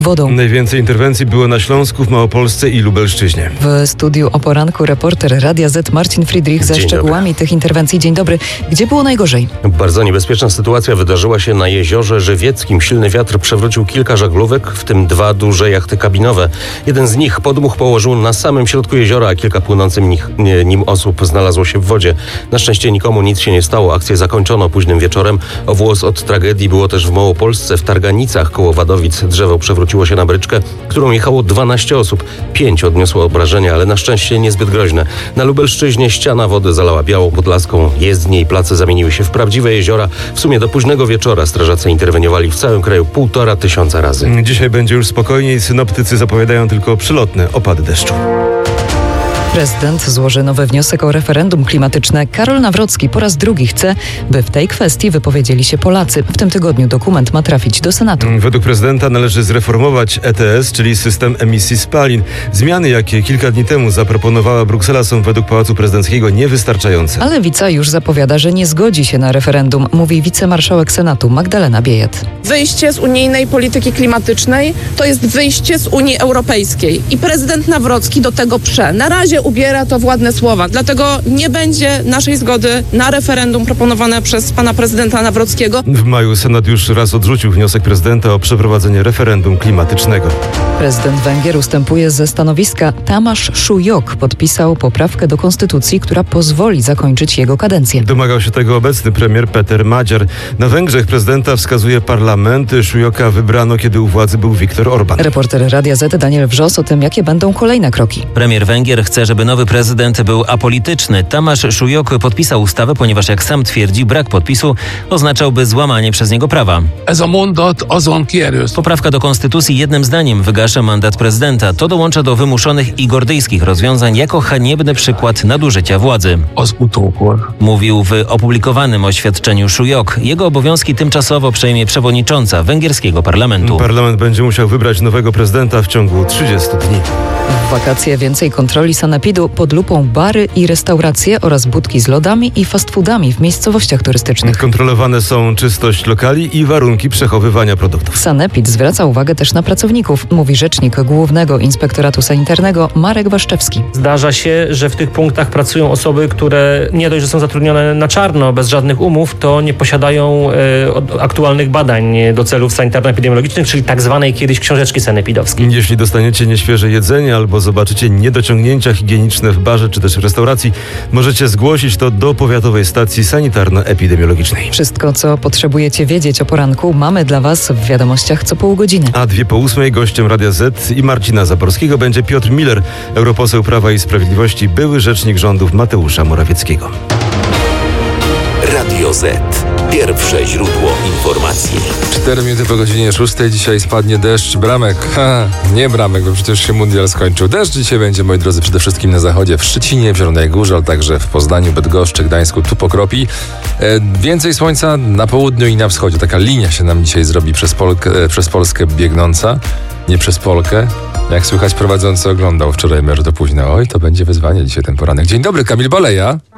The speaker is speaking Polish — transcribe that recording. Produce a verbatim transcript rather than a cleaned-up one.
wodą. Najwięcej interwencji było na Śląsku, w Małopolsce i Lubelszczyźnie. W studiu o poranku reporter Radia Z Marcin Friedrich ze Dzień szczegółami dobry. tych interwencji. Dzień dobry. Gdzie było najgorzej? Bardzo niebezpieczna sytuacja wydarzyła się na jeziorze Żywieckim. Silny wiatr przewrócił kilka żaglówek, w tym dwa duże jachty kabinowe. Jeden z nich podmuch położył na samym środku jeziora, a kilka płynących nim osób znalazło się w wodzie. Na szczęście nikomu nic się nie stało. Akcję zakończono późnym wieczorem. O włos od tragedii było też w Małopolsce. W Targanicach koło Wadowic drzewo przewróciło się na bryczkę, którą jechało dwanaście osób. Pięć odniosło obrażenia, ale na szczęście niezbyt groźne. Na Lubelszczyźnie ściana wody zalała Białą Podlaską. Jezdnie i place zamieniły się w prawdziwe jeziora. W sumie do późnego wieczora strażacy interweniowali w całym kraju półtora tysiąca razy. Dzisiaj będzie już spokojniej. Synoptycy zapowiadają tylko przelotne opady deszczu. Prezydent złoży nowy wniosek o referendum klimatyczne. Karol Nawrocki po raz drugi chce, by w tej kwestii wypowiedzieli się Polacy. W tym tygodniu dokument ma trafić do Senatu. Według prezydenta należy zreformować E T S, czyli system emisji spalin. Zmiany, jakie kilka dni temu zaproponowała Bruksela, są według Pałacu Prezydenckiego niewystarczające. Ale Lewica już zapowiada, że nie zgodzi się na referendum, mówi wicemarszałek Senatu Magdalena Biejat. Wyjście z unijnej polityki klimatycznej to jest wyjście z Unii Europejskiej i prezydent Nawrocki do tego prze. Na razie ubiera to w ładne słowa, dlatego nie będzie naszej zgody na referendum proponowane przez pana prezydenta Nawrockiego. W maju Senat już raz odrzucił wniosek prezydenta o przeprowadzenie referendum klimatycznego. Prezydent Węgier ustępuje ze stanowiska. Tamasz Szujok podpisał poprawkę do konstytucji, która pozwoli zakończyć jego kadencję. Domagał się tego obecny premier Peter Madziar. Na Węgrzech prezydenta wskazuje parlament. Szujoka wybrano, kiedy u władzy był Viktor Orban. Reporter Radia Z Daniel Wrzos o tym, jakie będą kolejne kroki. Premier Węgier chce, żeby nowy prezydent był apolityczny. Tamasz Szujok podpisał ustawę, ponieważ jak sam twierdzi, brak podpisu oznaczałby złamanie przez niego prawa. Poprawka do konstytucji jednym zdaniem wygasza mandat prezydenta. To dołącza do wymuszonych i gordyjskich rozwiązań jako haniebny przykład nadużycia władzy. Mówił w opublikowanym oświadczeniu Szujok. Jego obowiązki tymczasowo przejmie przewodnicząca węgierskiego parlamentu. Parlament będzie musiał wybrać nowego prezydenta w ciągu trzydziestu dni. W wakacje więcej kontroli sanepidu, pod lupą bary i restauracje oraz budki z lodami i fast foodami w miejscowościach turystycznych. Kontrolowane są czystość lokali i warunki przechowywania produktów. Sanepid zwraca uwagę też na pracowników, mówi rzecznik Głównego Inspektoratu Sanitarnego Marek Waszczewski. Zdarza się, że w tych punktach pracują osoby, które nie dość, że są zatrudnione na czarno, bez żadnych umów, to nie posiadają e, aktualnych badań do celów sanitarno-epidemiologicznych, czyli tak zwanej kiedyś książeczki sanepidowskiej. Jeśli dostaniecie nieświeże jedzenie albo zobaczycie niedociągnięcia higieniczne w barze czy też restauracji, możecie zgłosić to do powiatowej stacji sanitarno-epidemiologicznej. Wszystko, co potrzebujecie wiedzieć o poranku, mamy dla Was w wiadomościach co pół godziny. A dwie po ósmej gościem Radia Z i Marcina Zaborskiego będzie Piotr Miller, europoseł Prawa i Sprawiedliwości, były rzecznik rządów Mateusza Morawieckiego. Radio Z. Pierwsze źródło informacji. Cztery minuty po godzinie szóstej. Dzisiaj spadnie deszcz bramek. Ha, nie bramek, bo przecież się mundial skończył. Deszcz dzisiaj będzie, moi drodzy, przede wszystkim na zachodzie, w Szczecinie, w Zielonej Górze, ale także w Poznaniu, Bydgoszczy, Gdańsku, tu pokropi. E, więcej słońca na południu i na wschodzie. Taka linia się nam dzisiaj zrobi przez, Polkę, e, przez Polskę biegnąca, nie przez Polkę. Jak słychać, prowadzący oglądał wczoraj mecz do późna. Oj, to będzie wyzwanie dzisiaj ten poranek. Dzień dobry, Kamil Baleja.